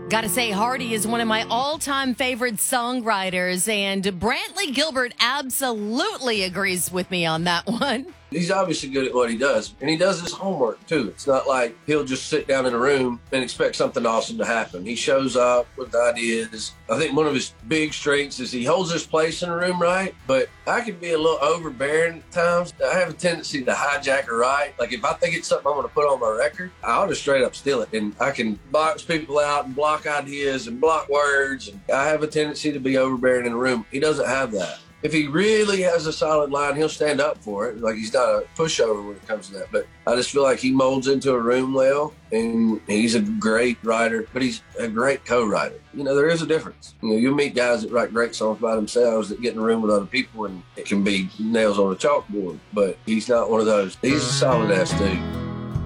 Gotta say, Hardy is one of my all-time favorite songwriters, and Brantley Gilbert absolutely agrees with me on that one. He's obviously good at what he does, and he does his homework too. It's not like he'll just sit down in a room and expect something awesome to happen. He shows up with ideas. I think one of his big strengths is he holds his place in the room right, but I can be a little overbearing at times. I have a tendency to hijack a right. Like if I think it's something I'm going to put on my record, I'll just straight up steal it, and I can box people out and block ideas and block words. And I have a tendency to be overbearing in the room. He doesn't have that. If he really has a solid line, he'll stand up for it. Like he's not a pushover when it comes to that. But I just feel like he molds into a room well, and he's a great writer, but he's a great co-writer. You know, there is a difference. You know, you'll meet guys that write great songs by themselves that get in a room with other people, and it can be nails on a chalkboard. But he's not one of those. He's a solid ass dude.